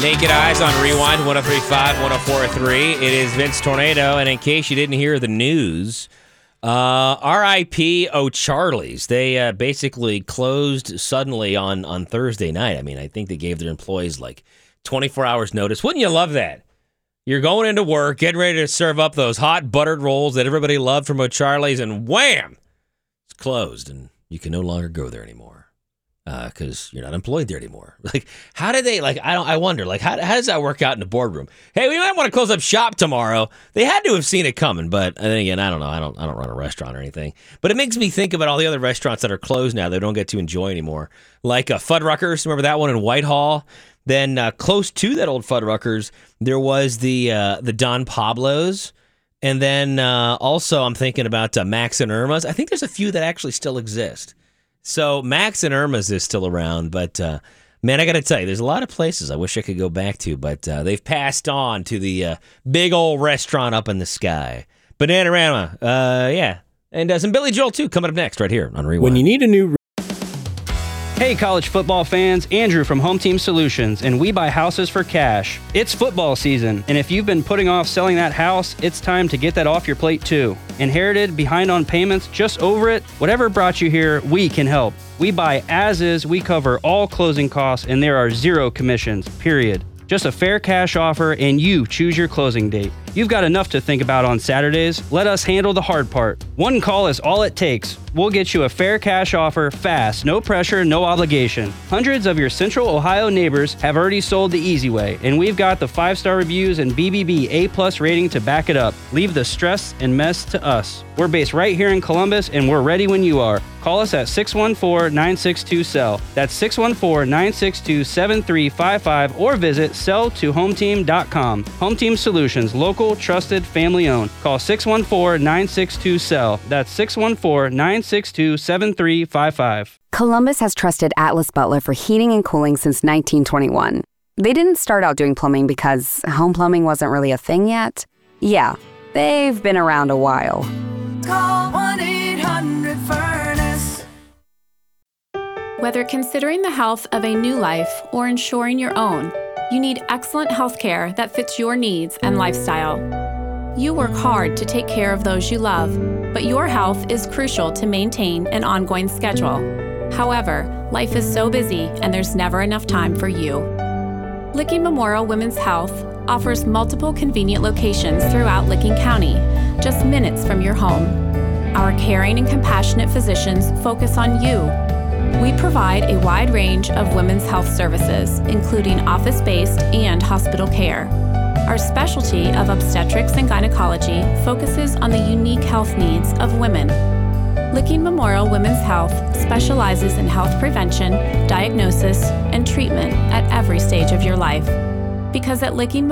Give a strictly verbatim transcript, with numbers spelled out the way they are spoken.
Naked Eyes on Rewind, one oh three point five, one oh four point three. It is Vince Tornado, and in case you didn't hear the news, uh, R I P O'Charlie's. They uh, basically closed suddenly on, on Thursday night. I mean, I think they gave their employees like twenty-four hours notice. Wouldn't you love that? You're going into work, getting ready to serve up those hot buttered rolls that everybody loved from O'Charlie's, and wham! It's closed, and you can no longer go there anymore. Because uh, you're not employed there anymore. Like, how did they, like, I don't, I wonder, like, how, how does that work out in the boardroom? Hey, we might want to close up shop tomorrow. They had to have seen it coming, but then again, I don't know. I don't I don't run a restaurant or anything. But it makes me think about all the other restaurants that are closed now that I don't get to enjoy anymore. Like uh, Fuddruckers, remember that one in Whitehall? Then uh, close to that old Fuddruckers, there was the uh, the Don Pablo's. And then uh, also I'm thinking about uh, Max and Irma's. I think there's a few that actually still exist. So Max and Irma's is still around, but uh, man, I got to tell you, there's a lot of places I wish I could go back to, but uh, they've passed on to the uh, big old restaurant up in the sky. Bananarama, uh, yeah. And uh, some Billy Joel, too, coming up next right here on Rewind. When you need a new... Hey, college football fans, Andrew from Home Team Solutions, and we buy houses for cash. It's football season, and if you've been putting off selling that house, it's time to get that off your plate too. Inherited, behind on payments, just over it, whatever brought you here, we can help. We buy as is, we cover all closing costs, and there are zero commissions, period. Just a fair cash offer, and you choose your closing date. You've got enough to think about on Saturdays. Let us handle the hard part. One call is all it takes. We'll get you a fair cash offer fast, no pressure, no obligation. Hundreds of your Central Ohio neighbors have already sold the easy way, and we've got the five-star reviews and B B B A-plus rating to back it up. Leave the stress and mess to us. We're based right here in Columbus, and we're ready when you are. Call us at six one four, nine six two, S E L L. That's six one four, nine six two, seven three five five, or visit sell to home team dot com. Home Team Solutions, local, trusted, family owned. Call six one four, nine six two, S E L L. That's six one four, nine six two, seven three five five. Columbus has trusted Atlas Butler for heating and cooling since nineteen twenty-one. They didn't start out doing plumbing because home plumbing wasn't really a thing yet. Yeah, they've been around a while. Call one eight hundred furnace. Whether considering the health of a new life or ensuring your own, you need excellent health care that fits your needs and lifestyle. You work hard to take care of those you love, but your health is crucial to maintain an ongoing schedule. However, life is so busy and there's never enough time for you. Licking Memorial Women's Health offers multiple convenient locations throughout Licking County, just minutes from your home. Our caring and compassionate physicians focus on you. We provide a wide range of women's health services, including office-based and hospital care. Our specialty of obstetrics and gynecology focuses on the unique health needs of women. Licking Memorial Women's Health specializes in health prevention, diagnosis, and treatment at every stage of your life. Because at Licking